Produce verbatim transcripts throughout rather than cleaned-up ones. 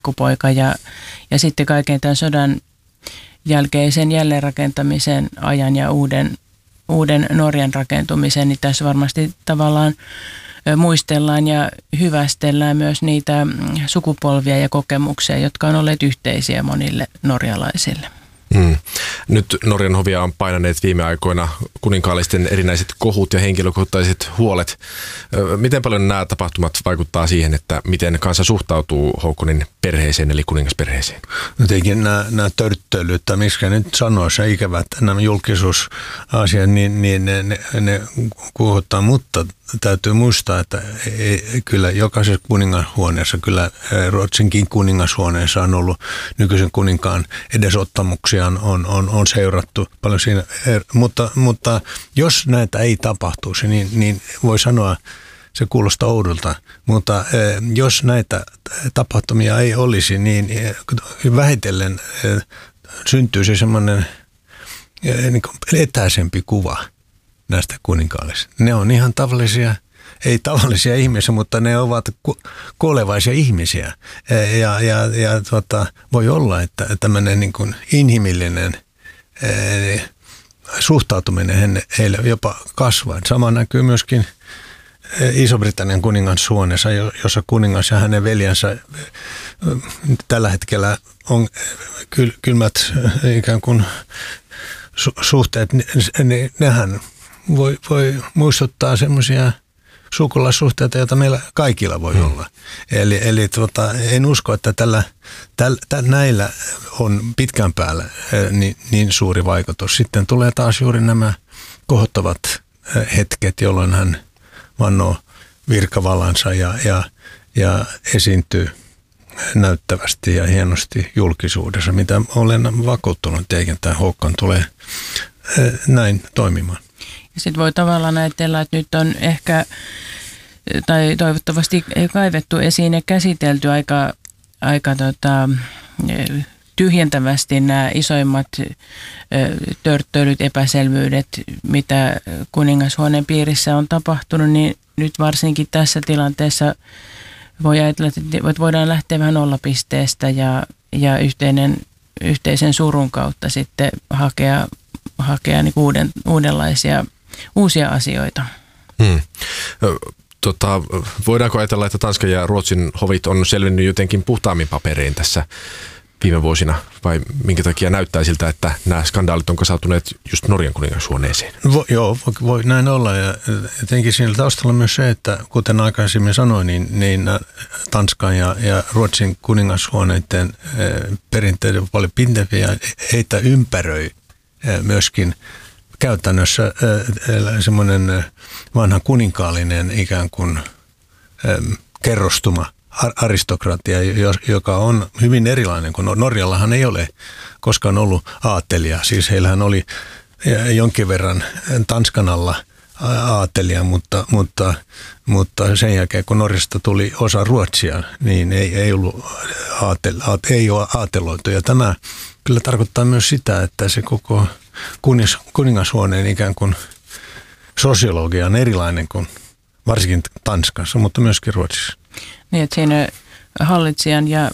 pikkupoika ja, ja sitten kaiken tämän sodan jälkeisen jälleenrakentamisen ajan ja uuden, uuden Norjan rakentumisen, niin tässä varmasti tavallaan muistellaan ja hyvästellään myös niitä sukupolvia ja kokemuksia, jotka on olleet yhteisiä monille norjalaisille. Hmm. Nyt Norjan hovia on painaneet viime aikoina kuninkaallisten erinäiset kohut ja henkilökohtaiset huolet. Miten paljon nämä tapahtumat vaikuttaa siihen, että miten kansa suhtautuu Haakonin perheeseen eli kuningasperheeseen? Jotenkin nämä, nämä törttöilyt, tai miksi nyt sanoisi, ikävät nämä julkisuusasiat, niin, niin ne, ne, ne kuuhuttaa, mutta täytyy muistaa, että ei, kyllä jokaisessa kuningashuoneessa, kyllä Ruotsinkin kuningashuoneessa on ollut nykyisen kuninkaan edesottamuksia on, on, on seurattu paljon siinä, mutta, mutta jos näitä ei tapahtuisi, niin, niin voi sanoa, se kuulostaa oudolta, mutta jos näitä tapahtumia ei olisi, niin vähitellen syntyisi semmoinen niin kuin etäisempi kuva näistä kuninkaallista. Ne on ihan tavallisia, ei tavallisia ihmisiä, mutta ne ovat kuolevaisia ihmisiä. Ja, ja, ja tuota, voi olla, että tämmöinen niin kuin inhimillinen eh, suhtautuminen heille jopa kasvaa. Sama näkyy myöskin Iso-Britannian kuningashuoneessa, jossa kuningas ja hänen veljensä tällä hetkellä on kylmät ikään kuin suhteet. Ne, nehän voi, voi muistuttaa semmoisia sukulaissuhteita, joita meillä kaikilla voi hmm. olla. Eli, eli tuota, en usko, että tällä, täl, täl, näillä on pitkän päällä niin, niin suuri vaikutus. Sitten tulee taas juuri nämä kohottavat hetket, jolloin hän vannoo virkavallansa ja, ja, ja esiintyy näyttävästi ja hienosti julkisuudessa, mitä olen vakuuttunut, eikä tämä Håkon tulee näin toimimaan. Sitten voi tavallaan ajatella, että nyt on ehkä, tai toivottavasti kaivettu esiin ja käsitelty aika, aika tota, tyhjentävästi nämä isoimmat törttöilyt, epäselvyydet, mitä kuningashuoneen piirissä on tapahtunut, niin nyt varsinkin tässä tilanteessa voi ajatella, että voidaan lähteä vähän nollapisteestä ja, ja yhteinen, yhteisen surun kautta sitten hakea, hakea niin uuden, uudenlaisia uusia asioita. Hmm. Tota, voidaanko ajatella, että Tanskan ja Ruotsin hovit on selvinnyt jotenkin puhtaammin paperiin tässä viime vuosina, vai minkä takia näyttää siltä, että nämä skandaalit on kasautuneet just Norjan kuningashuoneeseen? Vo, joo, voi, voi näin olla, ja jotenkin siinä taustalla myös se, että kuten aikaisemmin sanoin, niin, niin Tanskan ja, ja Ruotsin kuningashuoneiden eh, perinteet on paljon pinteviä, heitä ympäröi eh, myöskin käytännössä äh, semmoinen vanha kuninkaallinen ikään kuin äh, kerrostuma aristokratia, joka on hyvin erilainen, kun Norjallahan ei ole koskaan ollut aatelia. Siis heillähän oli jonkin verran Tanskan alla aatelia, mutta, mutta, mutta sen jälkeen kun Norjasta tuli osa Ruotsia, niin ei, ei ollut aatel, ei ole aateloitu. Ja tämä kyllä tarkoittaa myös sitä, että se koko kuningas, kuningashuoneen ikään kuin sosiologia on erilainen kuin varsinkin Tanskassa, mutta myöskin Ruotsissa. Niin, että siinä hallitsijan ja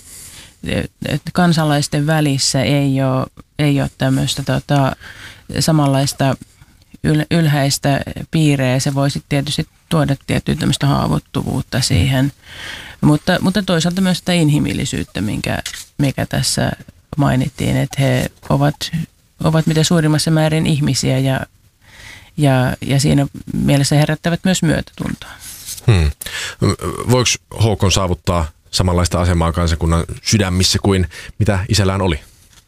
kansalaisten välissä ei ole, ei ole tämmöistä tota, samanlaista yl, ylhäistä piireä. Se voisi tietysti tuoda tiettyä tämmöistä haavoittuvuutta siihen, mutta, mutta toisaalta myös sitä inhimillisyyttä, minkä, mikä tässä mainittiin, että he ovat, ovat mitä suurimmassa määrin ihmisiä ja, ja, ja siinä mielessä herättävät myös myötätuntoa. Hmm. Voiko Håkon saavuttaa samanlaista asemaa kansakunnan sydämissä kuin mitä isällään oli?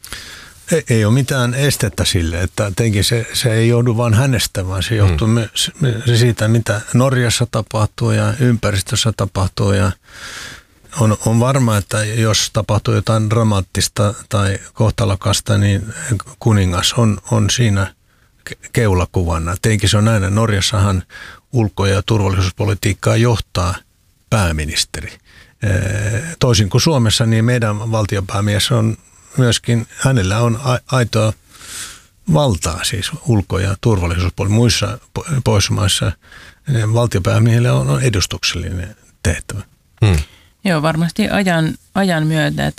Ei, ei ole mitään estettä sille, että tietenkin se, se ei joudu vain hänestä, vaan se johtuu hmm. myös siitä, mitä Norjassa tapahtuu ja ympäristössä tapahtuu. Ja on, on varma, että jos tapahtuu jotain dramaattista tai kohtalokasta, niin kuningas on, on siinä keulakuvana. Tietenkin se on näin, Norjassahan ulko- ja turvallisuuspolitiikkaa johtaa pääministeri. Toisin kuin Suomessa, niin meidän valtionpäämies on myöskin, hänellä on aitoa valtaa siis ulko- ja turvallisuuspolitiikkaa. Muissa Pohjoismaissa valtionpäämiehellä on edustuksellinen tehtävä. Hmm. Joo, varmasti ajan, ajan myötä, että